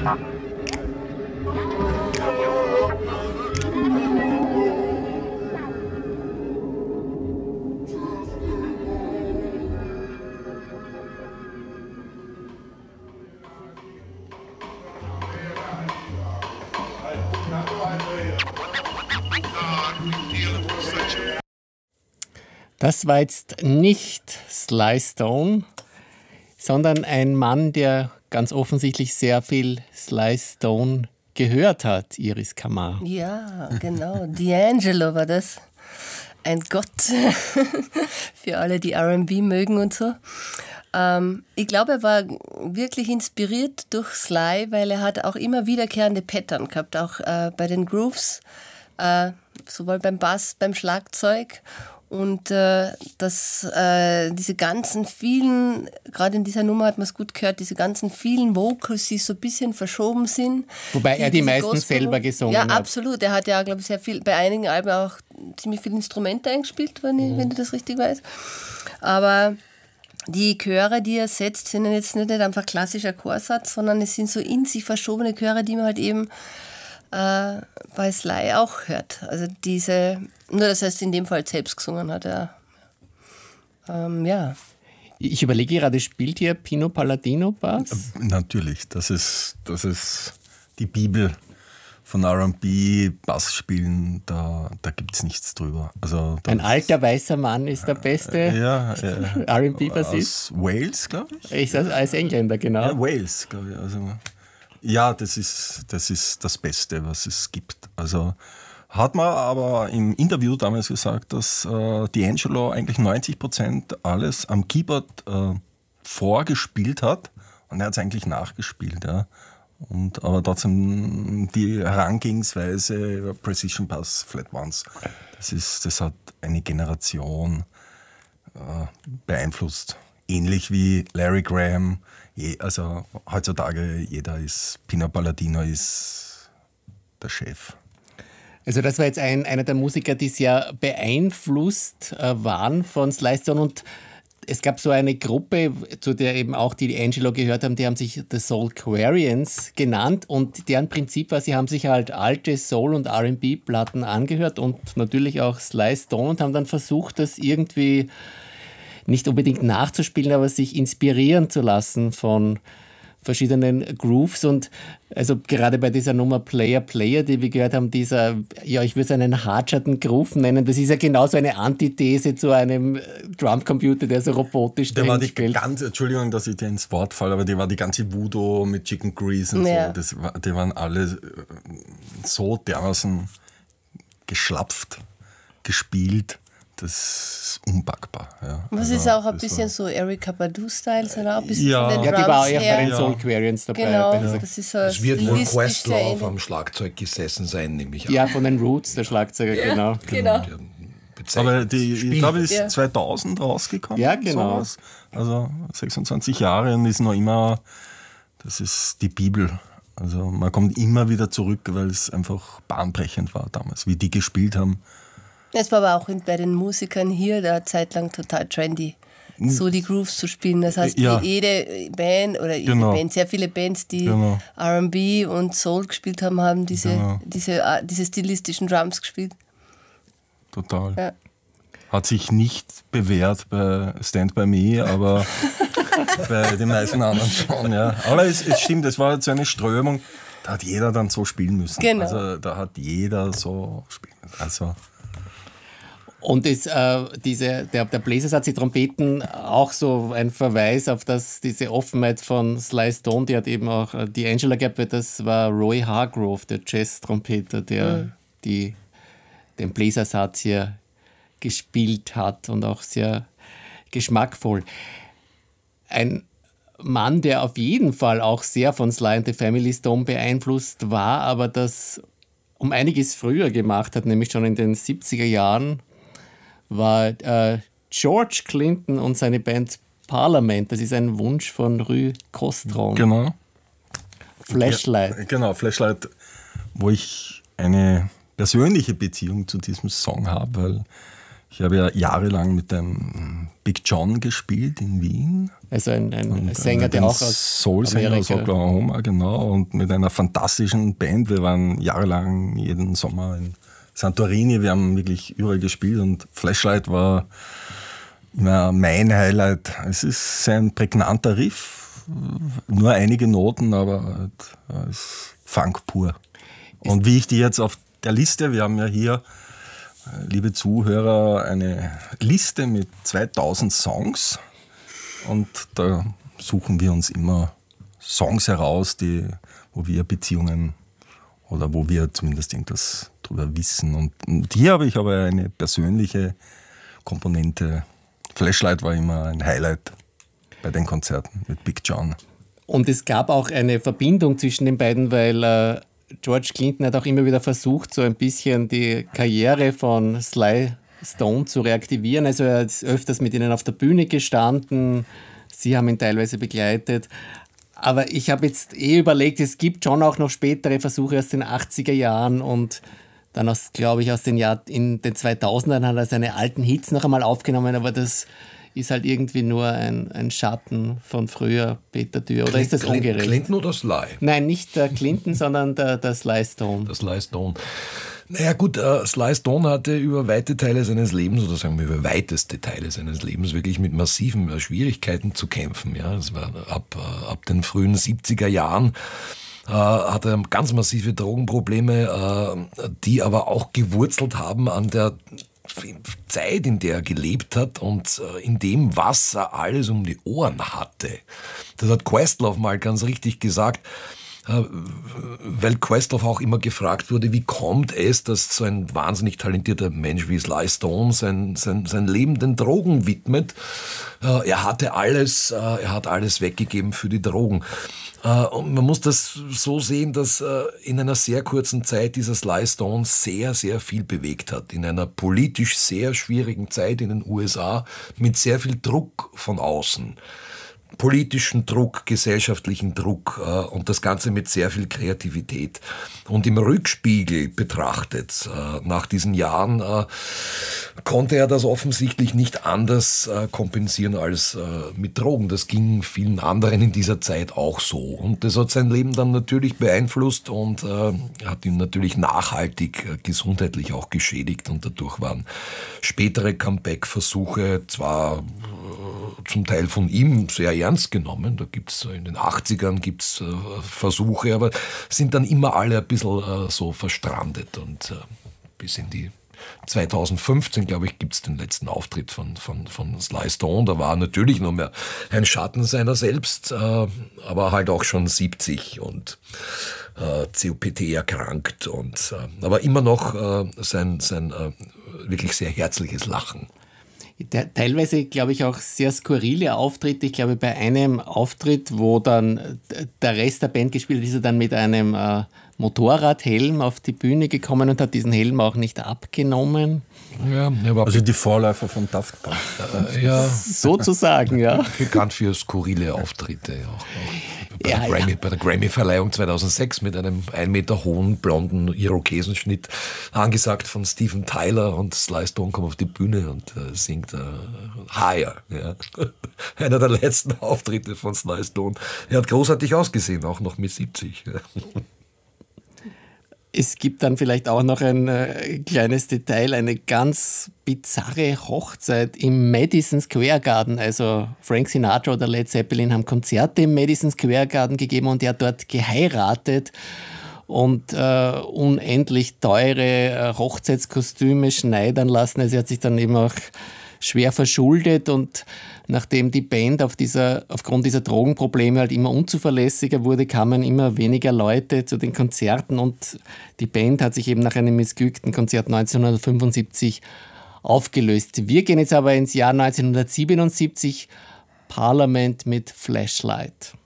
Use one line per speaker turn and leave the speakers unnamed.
Das war jetzt nicht Sly Stone, sondern ein Mann, der ganz offensichtlich sehr viel Sly Stone gehört hat, Iris Kamar.
Ja, genau. D'Angelo war das. Ein Gott für alle, die R&B mögen und so. Ich glaube, er war wirklich inspiriert durch Sly, weil er hat auch immer wiederkehrende Pattern gehabt, auch bei den Grooves, sowohl beim Bass, beim Schlagzeug. Und diese ganzen vielen, gerade in dieser Nummer hat man es gut gehört, diese ganzen vielen Vocals, die so ein bisschen verschoben sind.
Wobei er die meisten selber gesungen hat.
Ja, absolut. Er hat ja, glaube ich, sehr viel, bei einigen Alben auch ziemlich viele Instrumente eingespielt, wenn ich das richtig weiß. Aber die Chöre, die er setzt, sind jetzt nicht einfach klassischer Chorsatz, sondern es sind so in sich verschobene Chöre, die man halt eben bei Sly auch hört. Also nur das heißt in dem Fall selbst gesungen hat, ja. Ja.
Ich überlege gerade, spielt hier Pino Palladino Bass?
Natürlich, das ist die Bibel von R&B, Bassspielen, da gibt es nichts drüber. Also,
ein alter weißer Mann ist der beste R&B-Bassist?
Aus Wales, glaube ich.
Ich sage als Engländer, genau.
Ja, Wales, glaube ich. Also, ja, das ist das Beste, was es gibt. Also hat man aber im Interview damals gesagt, dass D'Angelo eigentlich 90% alles am Keyboard vorgespielt hat und er hat es eigentlich nachgespielt. Ja. Aber trotzdem die Herangehensweise Precision Bass, Flat Ones, das hat eine Generation beeinflusst. Ähnlich wie Larry Graham. Also heutzutage Pino Palladino ist der Chef.
Also das war jetzt einer der Musiker, die sehr beeinflusst waren von Sly Stone, und es gab so eine Gruppe, zu der eben auch die D'Angelo gehört haben, die haben sich The Soulquarians genannt, und deren Prinzip war, sie haben sich halt alte Soul- und R&B-Platten angehört und natürlich auch Sly Stone und haben dann versucht, das irgendwie nicht unbedingt nachzuspielen, aber sich inspirieren zu lassen von verschiedenen Grooves. Und also gerade bei dieser Nummer Player Player, die wir gehört haben, ich würde es einen hartschatten Groove nennen, das ist ja genauso eine Antithese zu einem Drumcomputer, der so robotisch spielt.
Entschuldigung, dass ich dir ins Wort falle, aber die war die ganze Voodoo mit Chicken Grease und so, die waren alle so dermaßen geschlapft, gespielt. Das ist unpackbar. Ja.
Was ist auch ein bisschen so Erykah Badu-Style, sondern auch ein bisschen
von den Drums die war auch bei den Soulquarians dabei.
Genau, das ist so
es wird wohl Questlove am Schlagzeug gesessen sein, nehme ich an.
Ja, von den Roots, der Schlagzeuger, genau.
Aber ich glaube, es ist 2000 rausgekommen.
Ja, genau.
Sowas. Also 26 Jahre und ist noch immer, das ist die Bibel. Also man kommt immer wieder zurück, weil es einfach bahnbrechend war damals, wie die gespielt haben.
Es war aber auch bei den Musikern hier da zeitlang total trendy, so die Grooves zu spielen. Das heißt, jede Band oder sehr viele Bands, die R&B und Soul gespielt haben, haben diese stilistischen Drums gespielt.
Total. Ja. Hat sich nicht bewährt bei Stand By Me, aber bei den meisten anderen schon. Ja. Aber es stimmt, es war jetzt so eine Strömung, da hat jeder dann so spielen müssen.
Genau.
Also da hat jeder so spielen müssen. Also
und der Bläsersatz, die Trompeten, auch so ein Verweis auf diese Offenheit von Sly Stone, die hat eben auch D'Angelo gehabt, weil das war Roy Hargrove, der Jazz-Trompeter, der den Bläsersatz hier gespielt hat und auch sehr geschmackvoll. Ein Mann, der auf jeden Fall auch sehr von Sly and the Family Stone beeinflusst war, aber das um einiges früher gemacht hat, nämlich schon in den 70er Jahren, war George Clinton und seine Band Parliament. Das ist ein Wunsch von Rue Costron.
Genau.
Flashlight.
Ja, genau, Flashlight, wo ich eine persönliche Beziehung zu diesem Song habe, weil Ich habe ja jahrelang mit dem Big John gespielt in Wien.
Also ein Sänger, der auch aus
Soul-Sänger aus
Amerika.
Oklahoma, genau. Und mit einer fantastischen Band. Wir waren jahrelang jeden Sommer in Santorini. Wir haben wirklich überall gespielt und Flashlight war immer mein Highlight. Es ist ein prägnanter Riff, nur einige Noten, aber es ist Funk pur. Und wie ich die jetzt auf der Liste, wir haben ja hier, liebe Zuhörer, eine Liste mit 2000 Songs und da suchen wir uns immer Songs heraus, wo wir Beziehungen oder wo wir zumindest irgendwas drüber wissen. Und hier habe ich aber eine persönliche Komponente. Flashlight war immer ein Highlight bei den Konzerten mit Big John.
Und es gab auch eine Verbindung zwischen den beiden, weil George Clinton hat auch immer wieder versucht, so ein bisschen die Karriere von Sly Stone zu reaktivieren. Also er ist öfters mit ihnen auf der Bühne gestanden, sie haben ihn teilweise begleitet. Aber ich habe jetzt überlegt, es gibt schon auch noch spätere Versuche aus den 80er Jahren und dann glaube ich, in den 2000ern hat er seine alten Hits noch einmal aufgenommen, aber das ist halt irgendwie nur ein Schatten von früher Peter Dürr. Oder ist das ungerecht?
Clinton oder Sly?
Nein, nicht der Clinton, sondern der Sly Stone.
Der Sly Stone. Naja gut, Sly Stone hatte über weite Teile seines Lebens, oder sagen wir über weiteste Teile seines Lebens, wirklich mit massiven Schwierigkeiten zu kämpfen. Ja, das war ab den frühen 70er Jahren. Hat er ganz massive Drogenprobleme, die aber auch gewurzelt haben an der Zeit, in der er gelebt hat und in dem, was er alles um die Ohren hatte. Das hat Questlove mal ganz richtig gesagt, weil Questlove auch immer gefragt wurde, wie kommt es, dass so ein wahnsinnig talentierter Mensch wie Sly Stone sein Leben den Drogen widmet. Er hat alles weggegeben für die Drogen. Und man muss das so sehen, dass in einer sehr kurzen Zeit dieser Sly Stone sehr, sehr viel bewegt hat. In einer politisch sehr schwierigen Zeit in den USA mit sehr viel Druck von außen. Politischen Druck, gesellschaftlichen Druck und das Ganze mit sehr viel Kreativität. Und im Rückspiegel betrachtet, nach diesen Jahren, konnte er das offensichtlich nicht anders kompensieren als mit Drogen. Das ging vielen anderen in dieser Zeit auch so. Und das hat sein Leben dann natürlich beeinflusst und hat ihn natürlich nachhaltig gesundheitlich auch geschädigt. Und dadurch waren spätere Comeback-Versuche zwar zum Teil von ihm sehr ernst genommen. Da gibt's in den 80ern gibt's Versuche, aber sind dann immer alle ein bisschen so verstrandet. Und bis in die 2015, glaube ich, gibt's den letzten Auftritt von Sly Stone. Da war er natürlich noch mehr ein Schatten seiner selbst, aber halt auch schon 70 und COPD erkrankt. Aber immer noch sein wirklich sehr herzliches Lachen.
Teilweise, glaube ich, auch sehr skurrile Auftritte. Ich glaube, bei einem Auftritt, wo dann der Rest der Band gespielt hat, ist er dann mit einem Motorradhelm auf die Bühne gekommen und hat diesen Helm auch nicht abgenommen.
Ja, er war
Also die Vorläufer von Daft Punk.
ja,
Sozusagen, ja.
bekannt für skurrile Auftritte. Auch
Ja,
bei der Grammy-Verleihung 2006 mit einem 1 Meter hohen, blonden Irokesenschnitt, angesagt von Steven Tyler, und Sly Stone kommt auf die Bühne und singt Higher. Ja. Einer der letzten Auftritte von Sly Stone. Er hat großartig ausgesehen, auch noch mit 70. Ja.
Es gibt dann vielleicht auch noch ein kleines Detail, eine ganz bizarre Hochzeit im Madison Square Garden. Also Frank Sinatra oder Led Zeppelin haben Konzerte im Madison Square Garden gegeben und er hat dort geheiratet und unendlich teure Hochzeitskostüme schneidern lassen. Also er hat sich dann eben auch schwer verschuldet, und nachdem die Band aufgrund dieser Drogenprobleme halt immer unzuverlässiger wurde, kamen immer weniger Leute zu den Konzerten, und die Band hat sich eben nach einem missglückten Konzert 1975 aufgelöst. Wir gehen jetzt aber ins Jahr 1977, Parliament mit Flashlight.